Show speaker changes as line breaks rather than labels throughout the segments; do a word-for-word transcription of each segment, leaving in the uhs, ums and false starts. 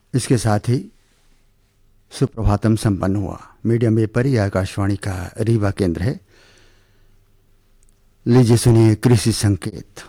इसके साथ ही सुप्रभातम संपन्न हुआ। मीडियम वेव पर यह आकाशवाणी का रीवा केंद्र है। लीजिए सुनिए कृषि संकेत।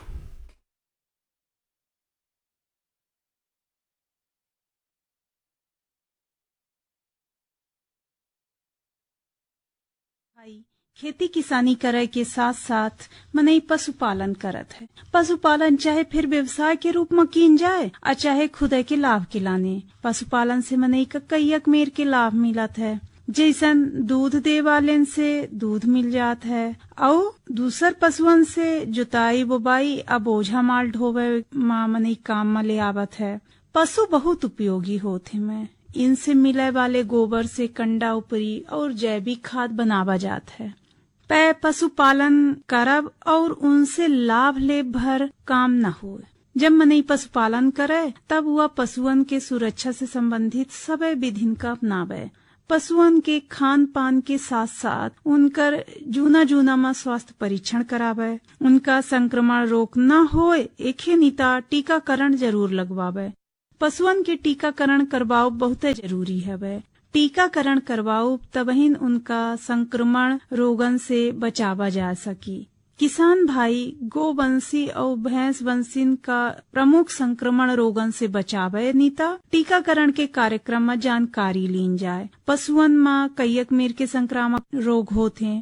खेती किसानी करे के साथ साथ मनई पशुपालन करत है। पशुपालन चाहे फिर व्यवसाय के रूप में कीन जाए और चाहे खुदे के लाभ के लाने। पशुपालन से मनई का कई मेर के लाभ मिलत है। जैसन दूध दे वाले से दूध मिल जात है और दूसर पशुअन से जुताई बुबाई और बोझा माल ढोवे माँ मनई काम में ले आवत है। पशु बहुत उपयोगी होते हैं। इनसे मिले वाले गोबर से कंडा उपरी और जैविक खाद बनावा जात है। पै पशुपालन करब और उनसे लाभ ले भर काम न हो। जब मनई पशुपालन करे तब वह पशुअन के सुरक्षा से संबंधित सभी विधिन का अपनावे। पशुअन के खान पान के साथ साथ उनकर जूना जूना में स्वास्थ्य परीक्षण करावे। उनका संक्रमण रोक न हो एक नीता टीकाकरण जरूर लगवावे। पशुअन के टीकाकरण करवाओ बहुत जरूरी है। टीकाकरण करवाओ तबहिन उनका संक्रमण रोगन से बचावा जा सकी। किसान भाई गोवंशी और भैंस वंशीन का प्रमुख संक्रमण रोगन से बचावे नीता टीकाकरण के कार्यक्रम में जानकारी लीन जाए। पशुअन में कईयक मेर के संक्रामक रोग होते हैं,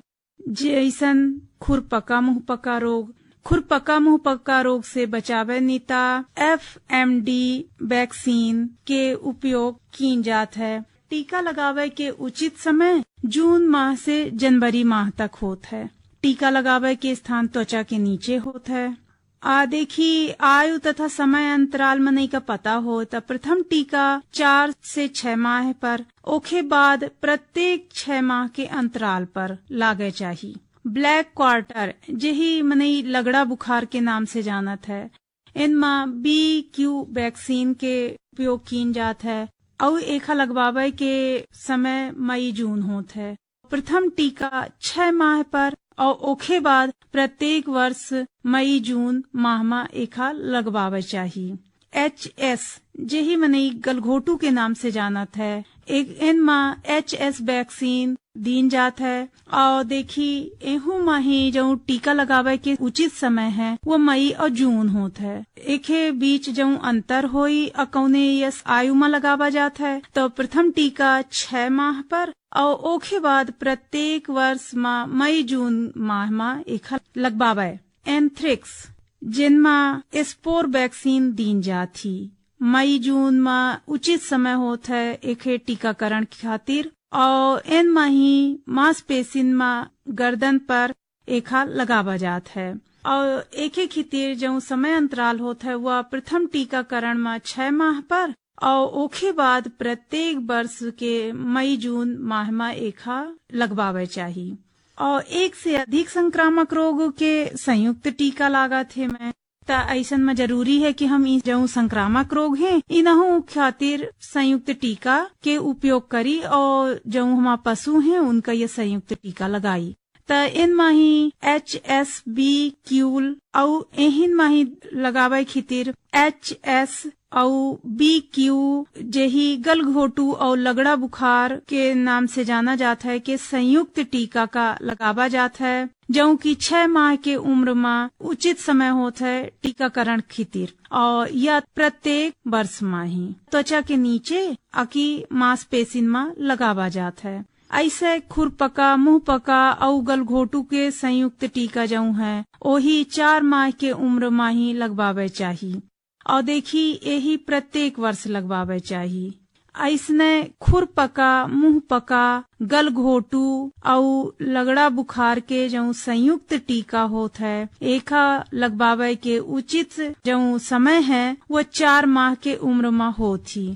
जैसन खुरपका मुंहपका रोग। खुरपका मुंहपका रोग से बचावे Neeta F M D vaccine के उपयोग कीन जात है। टीका लगावे के उचित समय जून माह से जनवरी माह तक होत है। टीका लगावे के स्थान त्वचा के नीचे होत है। आ देखी आयु तथा समय अंतराल में नहीं का पता हो तो प्रथम टीका चार से छह माह पर, ओखे बाद प्रत्येक छह माह के अंतराल पर लागे चाहिए। ब्लैक क्वार्टर जही मनई लगड़ा बुखार के नाम से जानत है। इनमा बी क्यू वैक्सीन के उपयोग कीन जात है और एखा लगवावे के समय मई जून होत है। प्रथम टीका छह माह पर और ओखे बाद प्रत्येक वर्ष मई जून माह में एखा लगवावे चाहिए। एच एस जही मनई गलघोटू के नाम से जानत है। एक इन माँ एच एस वैक्सीन दीन जात है। और देखी एहू माही जो टीका लगावे के उचित समय है वो मई और जून होत है। एके बीच जो अंतर होई अकौने यस आयु में लगावा जात है तो प्रथम टीका छह माह पर और ओखे बाद प्रत्येक वर्ष माह मई जून माह में एक लगवावे। एंथ्रिक्स जिनमा स्पोर वैक्सीन दीन जाती मई जून में उचित समय होत है एके टीकाकरण खातिर। और इन माही मांसपेशिन में गर्दन पर एखा लगावा जात है। और एक एक खितिर जो समय अंतराल होता है वह प्रथम टीकाकरण में छह माह पर और ओखे बाद प्रत्येक वर्ष के मई जून माह में एखा लगवावे चाहिए। और एक से अधिक संक्रामक रोग के संयुक्त टीका लागत है। मैं ऐसन में जरूरी है कि हम इस जो संक्रामक रोग हैं इनहु खातिर संयुक्त टीका के उपयोग करी और जो हमारे पशु हैं उनका ये संयुक्त टीका लगाई। त इन माही एच एस बी क्यूल और एहिन माही लगावे खितिर एच एस और बी क्यू जही गलघोटू और लगड़ा बुखार के नाम से जाना जाता है कि संयुक्त टीका का लगावा जाता है। जो कि छह माह के उम्र में उचित समय होता है टीकाकरण खितिर और यह प्रत्येक वर्ष में ही त्वचा के नीचे अकी मांसपेशिन में लगावा जाता है। ऐसे खुरपका मुंहपका और गलघोटू के संयुक्त टीका जो है वही चार माह के उम्र में ही लगवावे चाहिए। और देखी यही प्रत्येक वर्ष लगवावे चाहिए। ऐसने खुरपका मुंहपका गलघोटू और लगड़ा बुखार के जो संयुक्त टीका होता है एका लगवावे के उचित जो समय है वो चार माह के उम्र में होती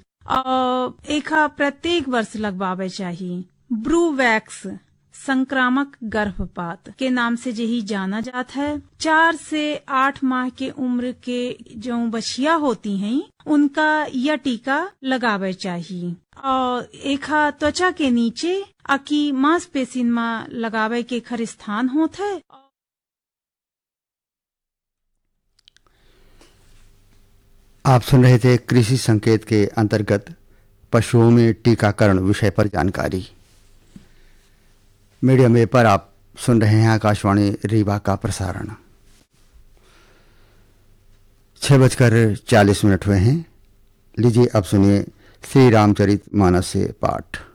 और एका प्रत्येक वर्ष लगवावे चाहिए। ब्रूवैक्स संक्रामक गर्भपात के नाम से यही जाना जाता है। चार से आठ माह के उम्र के जो बछिया होती हैं उनका यह टीका लगावे चाहिए और एका त्वचा के नीचे अकी मांसपेशिन में लगावे के खर स्थान होता है।
आप सुन रहे थे कृषि संकेत के अंतर्गत पशुओं में टीकाकरण विषय पर जानकारी। मीडियम वेव पर आप सुन रहे हैं आकाशवाणी रीवा का प्रसारण। छह बजकर चालीस मिनट हुए हैं। लीजिए अब सुनिए श्री रामचरित मानस से पाठ।